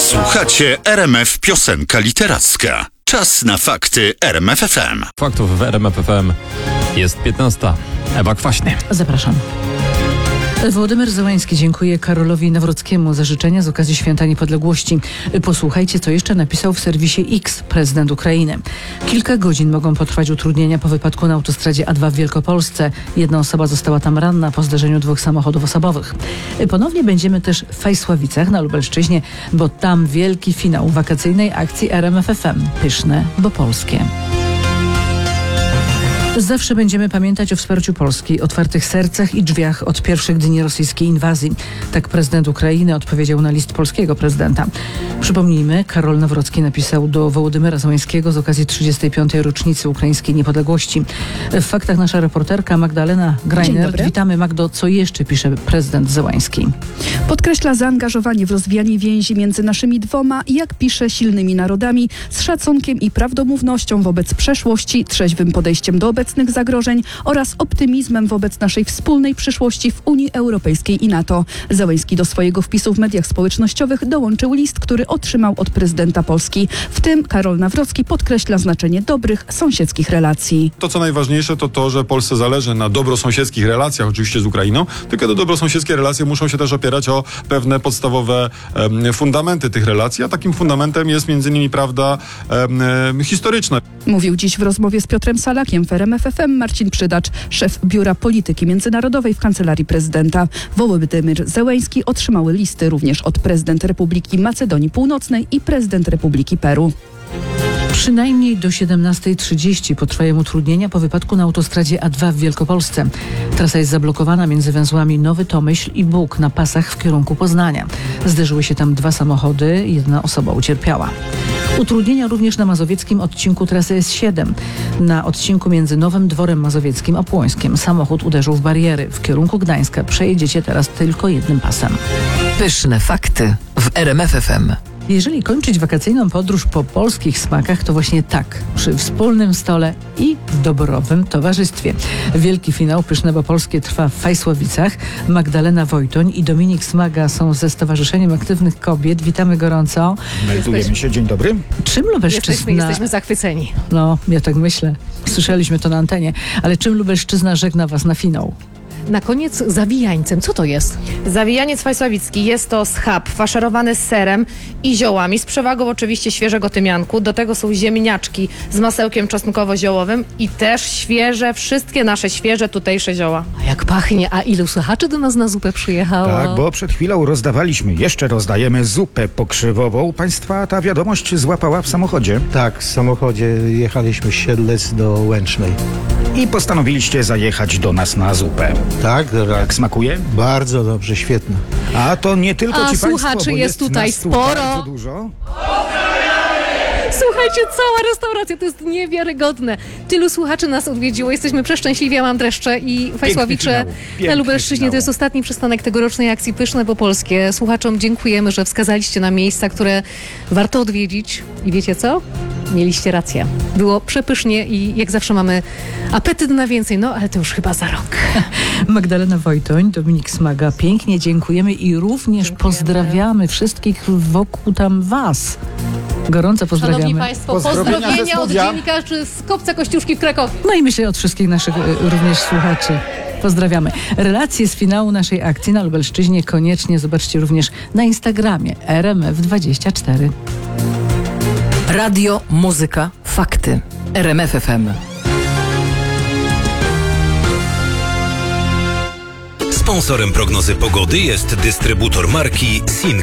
Słuchacie RMF Piosenka Literacka. Czas na fakty RMF FM. Faktów w RMF FM jest 15. Ewa Kwaśny. Zapraszam. Wołodymyr Zełański dziękuję Karolowi Nawrockiemu za życzenia z okazji Święta Niepodległości. Posłuchajcie, co jeszcze napisał w serwisie X prezydent Ukrainy. Kilka godzin mogą potrwać utrudnienia po wypadku na autostradzie A2 w Wielkopolsce. Jedna osoba została tam ranna po zdarzeniu dwóch samochodów osobowych. Ponownie będziemy też w Fajsławicach na Lubelszczyźnie, bo tam wielki finał wakacyjnej akcji RMF FM. Pyszne, bo polskie. Zawsze będziemy pamiętać o wsparciu Polski, otwartych sercach i drzwiach od pierwszych dni rosyjskiej inwazji. Tak prezydent Ukrainy odpowiedział na list polskiego prezydenta. Przypomnijmy, Karol Nawrocki napisał do Wołodymyra Zełańskiego z okazji 35. rocznicy ukraińskiej niepodległości. W faktach nasza reporterka Magdalena Greiner. Witamy, Magdo. Co jeszcze pisze prezydent Zełański? Podkreśla zaangażowanie w rozwijanie więzi między naszymi dwoma, jak pisze, silnymi narodami, z szacunkiem i prawdomównością wobec przeszłości, trzeźwym podejściem do obecnych zagrożeń oraz optymizmem wobec naszej wspólnej przyszłości w Unii Europejskiej i NATO. Zełański do swojego wpisu w mediach społecznościowych dołączył list, który otrzymał od prezydenta Polski. W tym Karol Nawrocki podkreśla znaczenie dobrych sąsiedzkich relacji. To, co najważniejsze, to to, że Polsce zależy na dobrosąsiedzkich relacjach, oczywiście z Ukrainą, tylko te dobrosąsiedzkie relacje muszą się też opierać o pewne podstawowe fundamenty tych relacji, a takim fundamentem jest m.in. prawda historyczna. Mówił dziś w rozmowie z Piotrem Salakiem w RMF FM Marcin Przydacz, szef Biura Polityki Międzynarodowej w Kancelarii Prezydenta. Wołodymyr Zełański otrzymał listy również od prezydent Republiki Macedonii Północnej i prezydent Republiki Peru. Przynajmniej do 17:30 potrwają utrudnienia po wypadku na autostradzie A2 w Wielkopolsce. Trasa jest zablokowana między węzłami Nowy Tomyśl i Bóg na pasach w kierunku Poznania. Zderzyły się tam dwa samochody, jedna osoba ucierpiała. Utrudnienia również na mazowieckim odcinku trasy S7. Na odcinku między Nowym Dworem Mazowieckim a Płońskiem samochód uderzył w bariery. W kierunku Gdańska przejedziecie teraz tylko jednym pasem. Pyszne fakty w RMF FM. Jeżeli kończyć wakacyjną podróż po polskich smakach, to właśnie tak, przy wspólnym stole i w doborowym towarzystwie. Wielki finał Pyszne bo polskie trwa w Fajsławicach. Magdalena Wojtoń i Dominik Smaga są ze Stowarzyszeniem Aktywnych Kobiet. Witamy gorąco. Meldujemy się, dzień dobry. Czym Lubelszczyzna... Jesteśmy zachwyceni. No, ja tak myślę. Słyszeliśmy to na antenie. Ale czym Lubelszczyzna żegna was na finał? Na koniec zawijańcem. Co to jest? Zawijaniec fajsławicki. Jest to schab faszerowany z serem i ziołami, z przewagą oczywiście świeżego tymianku. Do tego są ziemniaczki z masełkiem czosnkowo-ziołowym i też świeże, wszystkie nasze świeże, tutejsze zioła. A jak pachnie, a ilu słuchaczy do nas na zupę przyjechało? Tak, bo przed chwilą jeszcze rozdajemy zupę pokrzywową. Państwa ta wiadomość złapała w samochodzie. Tak, w samochodzie jechaliśmy z Siedlec do Łęcznej. I postanowiliście zajechać do nas na zupę. Tak, Jak smakuje? bardzo dobrze, świetne. A to nie tylko ci państwo, słuchaczy bo jest tutaj nas tu sporo. bardzo dużo. Słuchajcie, cała restauracja, to jest niewiarygodne. Tylu słuchaczy nas odwiedziło, jesteśmy przeszczęśliwi, ja mam dreszcze i Fajsławicze na Lubelszczyźnie. To jest ostatni przystanek tegorocznej akcji Pyszne bo polskie. Słuchaczom dziękujemy, że wskazaliście nam miejsca, które warto odwiedzić. I wiecie co? Mieliście rację. Było przepysznie i jak zawsze mamy apetyt na więcej, no ale to już chyba za rok. Magdalena Wojtoń, Dominik Smaga, pięknie dziękujemy i również pozdrawiamy wszystkich wokół tam was. Gorąco pozdrawiamy. Szanowni Państwo, pozdrowienia od dziennikarzy z Kopca Kościuszki w Krakowie. No i myślę od wszystkich naszych również słuchaczy. Pozdrawiamy. Relacje z finału naszej akcji na Lubelszczyźnie koniecznie zobaczcie również na Instagramie RMF24. Radio, muzyka, fakty. RMF FM. Sponsorem prognozy pogody jest dystrybutor marki Sin.